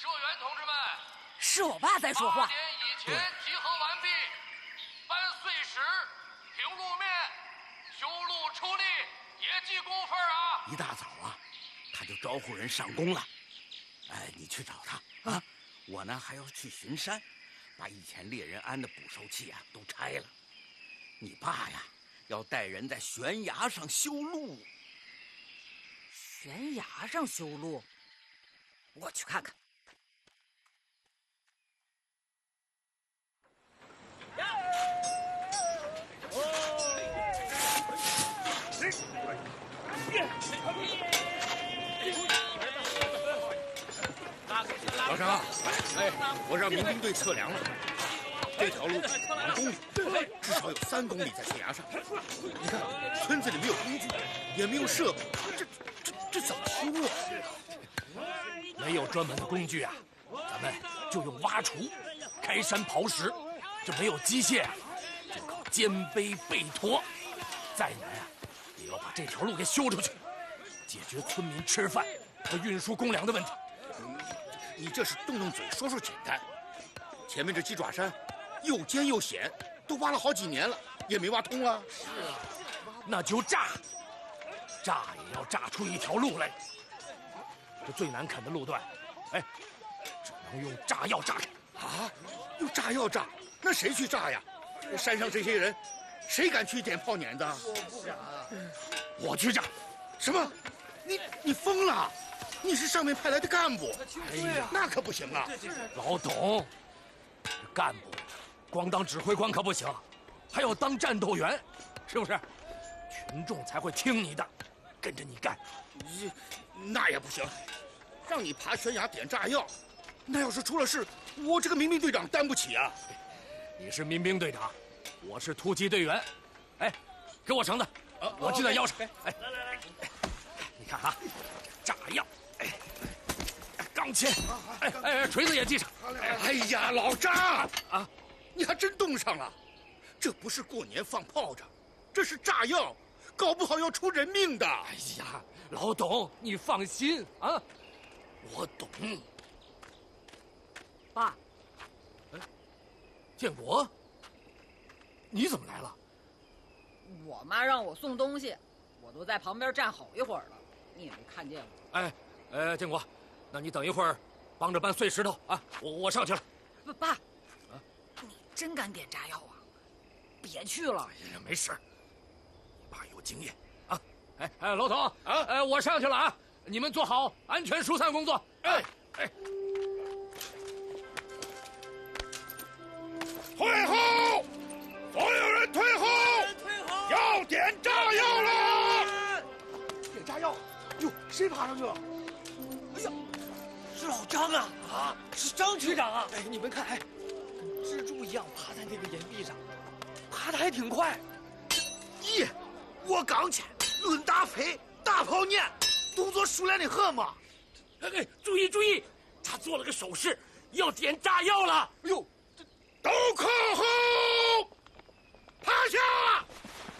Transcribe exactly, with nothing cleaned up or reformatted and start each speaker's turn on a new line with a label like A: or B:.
A: 社员同志们，
B: 是我爸在说话。
A: 八点以前集合完毕，搬碎石、平路面、修路出力，也记工分啊！
C: 一大早啊，他就招呼人上工了。哎，你去找他啊！我呢还要去巡山，把以前猎人安的捕兽器啊都拆了。你爸呀，要带人在悬崖上修路。
B: 悬崖上修路，我去看看。
C: 老张，哎，我让民兵队测量了，这条路五公里，至少有三公里在悬崖上。你看，村子里没有工具，也没有设备，这这这怎么修啊？
D: 没有专门的工具啊，咱们就用挖锄、开山刨石。这没有机械啊，就靠肩背背驮。再难啊，也要把这条路给修出去，解决村民吃饭和运输公粮的问题。
C: 你这是动动嘴说说简单，前面这鸡爪山又尖又险，都挖了好几年了，也没挖通啊。
D: 是啊，那就炸，炸也要炸出一条路来。这最难啃的路段，哎，只能用炸药炸开。
C: 啊，用炸药炸？那谁去炸呀？山上这些人，谁敢去点炮碾子？
D: 我不敢，我去炸。
C: 什么？你你疯了？你是上面派来的干部，
D: 哎呀，
C: 那可不行啊！
D: 老董，这干部光当指挥官可不行，还要当战斗员，是不是？群众才会听你的，跟着你干。
C: 你那也不行，让你爬悬崖点炸药，那要是出了事，我这个民兵队长担不起啊！
D: 你是民兵队长，我是突击队员。哎，给我绳子，啊、我系在腰上。哎，来来来，你看啊，炸药。钢钎，哎哎，锤子也系上。
C: 哎呀，老张啊，你还真动上了！这不是过年放炮仗，这是炸药，搞不好要出人命的。
D: 哎呀，老董，你放心啊，我懂。
B: 爸，
D: 哎，建国，你怎么来了？
B: 我妈让我送东西，我都在旁边站好一会儿了，你也没看见我。
D: 哎，呃，建国。那你等一会儿，帮着搬碎石头啊！我我上去了。
B: 不，爸，啊，你真敢点炸药啊？别去了。
D: 哎呀，没事，你爸有经验啊！哎哎，老董啊，哎，我上去了啊！你们做好安全疏散工作。哎哎，
C: 退后！所有人退后！
E: 退后！
C: 要点炸药了！
E: 点炸药！哟，谁爬上去了？哎呀！是老张啊！啊，是张局长啊！哎，你们看，哎，跟蜘蛛一样爬在那个岩壁上，爬得还挺快。
C: 咦，我刚去，论大飞，大炮念，动作熟练的很嘛。
D: 哎哎，注意注意，他做了个手势，要点炸药了。
E: 哎呦，
C: 都靠后，趴下！